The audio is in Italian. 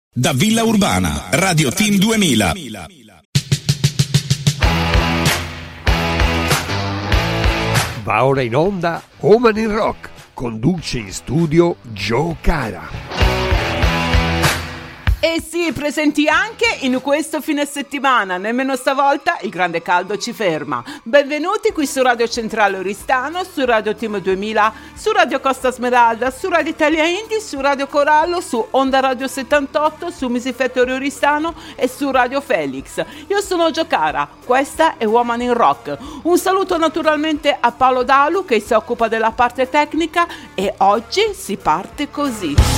Da Villa Urbana, Radio Team 2000. Va ora in onda Woman in Rock, conduce in studio Joe Cara. E sì, presenti anche in questo fine settimana, nemmeno stavolta il grande caldo ci ferma. Benvenuti qui su Radio Centrale Oristano, su Radio Team 2000, su Radio Costa Smeralda, su Radio Italia Indie, su Radio Corallo, su Onda Radio 78, su Misifettore Oristano e su Radio Felix. Io sono Gio Cara, questa è Woman in Rock. Un saluto naturalmente a Paolo Dalu che si occupa della parte tecnica e oggi si parte così.